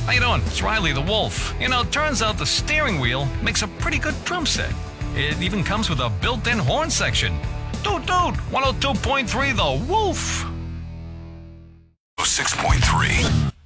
How you doing? It's Riley the Wolf. You know, turns out the steering wheel makes a pretty good drum set. It even comes with a built-in horn section. Toot toot, 102.3 The Wolf. 6.3.